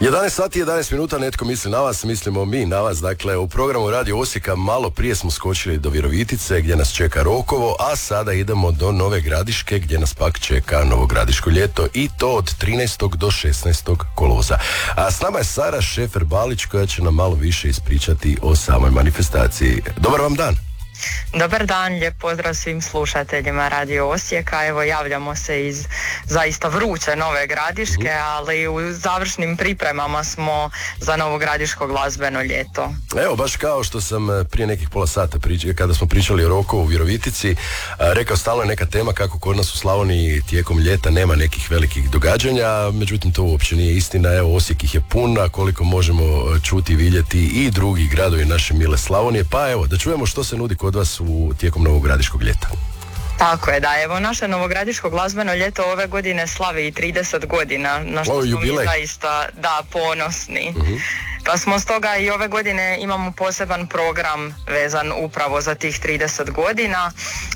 11 sati 11 minuta, netko misli na vas, mislimo mi na vas. Dakle, u programu Radio Osijeka malo prije smo skočili do Virovitice gdje nas čeka Rokovo, a sada idemo do Nove Gradiške gdje nas pak čeka Novogradiško ljeto i to od 13. do 16. kolovoza. A s nama je Sara Šefer-Balić koja će nam malo više ispričati o samoj manifestaciji. Dobar vam dan! Dobar dan, lijep pozdrav svim slušateljima Radio Osijeka. Evo, javljamo se iz zaista vruće Nove Gradiške, ali u završnim pripremama smo za Novogradiško glazbeno ljeto. Evo, baš kao što sam prije nekih pola sata kada smo pričali o Rokovu u Virovitici, rekao, stalno je neka tema kako kod nas u Slavoniji tijekom ljeta nema nekih velikih događanja, međutim to uopće nije istina. Evo, Osijek ih je pun, a koliko možemo čuti, vidjeti i drugi gradovi naše mile Slavonije, pa evo, da čujemo što se nudi kod vas tijekom Novogradiškog ljeta. Tako je, da, evo, naše Novogradiško glazbeno ljeto ove godine slavi i 30 godina, na što smo mi zaista ponosni. Pa smo stoga i ove godine imamo poseban program vezan upravo za tih 30 godina.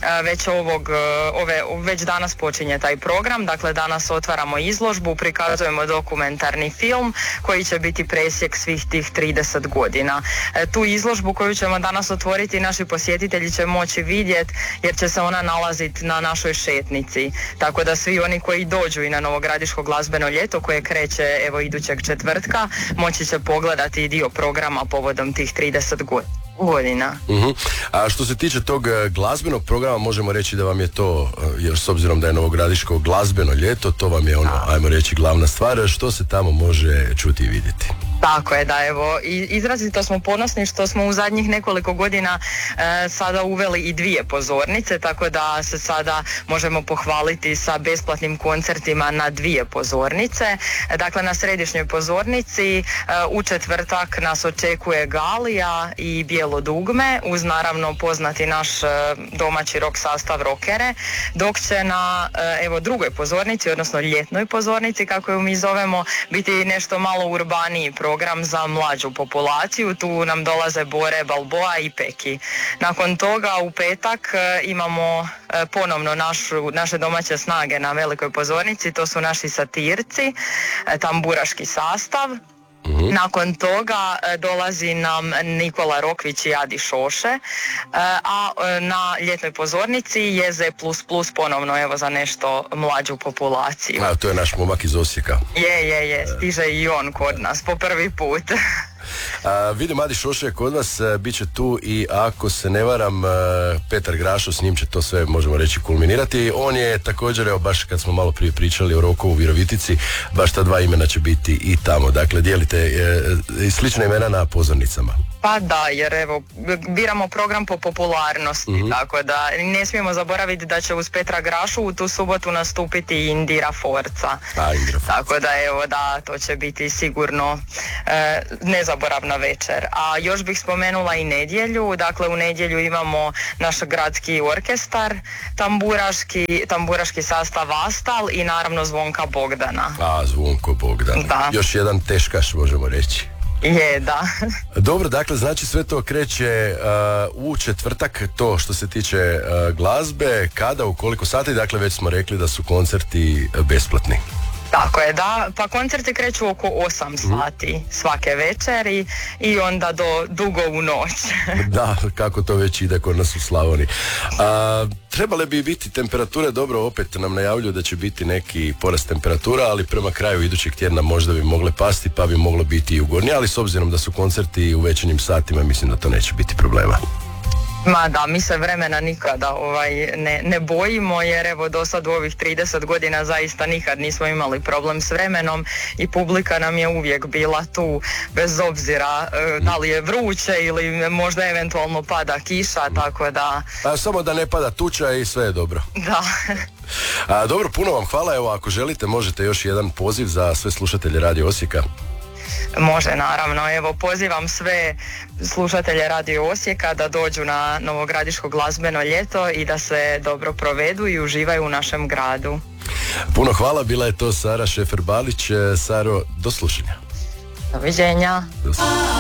Već danas počinje taj program, dakle danas otvaramo izložbu, prikazujemo dokumentarni film koji će biti presjek svih tih 30 godina. Tu izložbu koju ćemo danas otvoriti naši posjetitelji će moći vidjeti jer će se ona nalaziti na našoj šetnici. Tako da svi oni koji dođu i na Novogradiško glazbeno ljeto koje kreće evo idućeg četvrtka moći će pogledati i dio programa povodom tih 30 godina. A što se tiče tog glazbenog programa, možemo reći da vam je to, jer s obzirom da je Novogradiško glazbeno ljeto, to vam je ajmo reći, glavna stvar. Što se tamo može čuti i vidjeti? Tako je, da, evo, izrazito smo ponosni što smo u zadnjih nekoliko godina sada uveli i 2 pozornice, tako da se sada možemo pohvaliti sa besplatnim koncertima na 2 pozornice. Dakle, na središnjoj pozornici u četvrtak nas očekuje Galija i Bijelo dugme, uz naravno poznati naš domaći rock sastav Rokere, dok će na drugoj pozornici, odnosno ljetnoj pozornici, kako ju mi zovemo, biti nešto malo urbaniji program za mlađu populaciju. Tu nam dolaze Bore, Balboa i Peki. Nakon toga u petak imamo ponovno naše domaće snage na velikoj pozornici, to su naši Satirci, tamburaški sastav. Nakon toga dolazi nam Nikola Rokvić i Adi Šoše, a na ljetnoj pozornici je Z++ ponovno, evo, za nešto mlađu populaciju. A to je naš momak iz Osijeka. Je, stiže i on kod nas po prvi put. Vidim, Adi Šoše je kod vas, bit će tu i ako se ne varam Petar Grašo, s njim će to sve, možemo reći, kulminirati. On je također, evo, baš kad smo malo prije pričali o Rokovu u Virovitici, baš ta 2 imena će biti i tamo. Dakle, dijelite slične imena na pozornicama. Pa da, jer evo, biramo program po popularnosti, tako da ne smijemo zaboraviti da će uz Petra Grašu u tu subotu nastupiti Indira Forca. Tako da evo, da, to će biti sigurno nezaboravna večer. A još bih spomenula i nedjelju, dakle u nedjelju imamo naš gradski orkestar, tamburaški sastav Astal i naravno Zvonka Bogdana. Zvonko Bogdan, da. Još jedan teškaš, možemo reći. Je, da. Dobro, dakle, znači sve to kreće u četvrtak, to što se tiče glazbe. Kada, u koliko sati? Dakle, već smo rekli da su koncerti besplatni. Tako je, da, pa koncerti kreću oko 8 sati svake večeri i onda do dugo u noć. Da, kako to već ide kod nas u Slavoniji. Trebale bi biti temperature, dobro, opet nam najavljuju da će biti neki porast temperatura, ali prema kraju idućeg tjedna možda bi mogle pasti, pa bi moglo biti i ugodnije, ali s obzirom da su koncerti u večernjim satima, mislim da to neće biti problema. Ma da, mi se vremena nikada ne bojimo, jer evo do sad u ovih 30 godina zaista nikad nismo imali problem s vremenom i publika nam je uvijek bila tu bez obzira da li je vruće ili možda eventualno pada kiša, tako da... Samo da ne pada tuča i sve je dobro. Da. Dobro, puno vam hvala, evo ako želite možete još jedan poziv za sve slušatelje Radio Osijeka. Može, naravno. Evo, pozivam sve slušatelje Radio Osijeka da dođu na Novogradiško glazbeno ljeto i da se dobro provedu i uživaju u našem gradu. Puno hvala, bila je to Sara Šefer-Balić. Saro, do slušanja. Doviđenja.